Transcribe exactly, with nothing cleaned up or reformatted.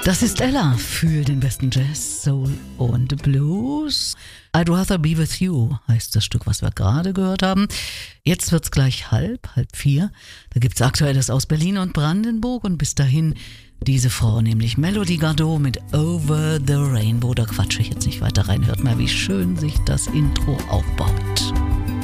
Das ist Ella für den besten Jazz, Soul und Blues. I'd Rather Be With You heißt das Stück, was wir gerade gehört haben. Jetzt wird's gleich halb, halb vier. Da gibt's Aktuelles aus Berlin und Brandenburg und bis dahin diese Frau, nämlich Melody Gardot mit Over the Rainbow. Da quatsche ich jetzt nicht weiter rein. Hört mal, wie schön sich das Intro aufbaut.